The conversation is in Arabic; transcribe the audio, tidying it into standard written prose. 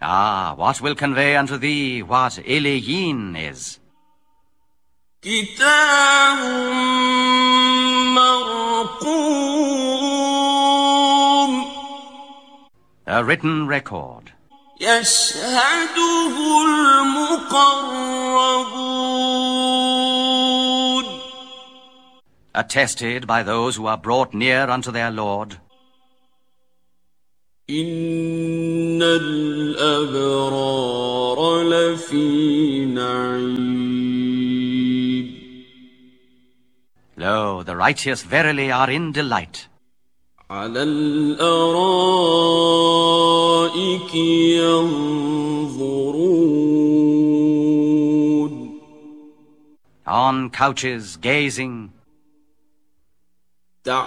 Ah, what will convey unto thee what Iliyin is? كتاب مرقوم A written record. يشهده المقربون Attested by those who are brought near unto their Lord. إن الأبرار لفي نعيم Lo, the righteous verily are in delight. على الأرائك ينظرون On couches gazing.